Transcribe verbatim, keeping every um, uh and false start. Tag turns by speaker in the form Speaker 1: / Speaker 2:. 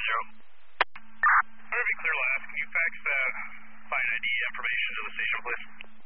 Speaker 1: zero.
Speaker 2: Irving Clear Last, can you fax that client I D information to the station, please?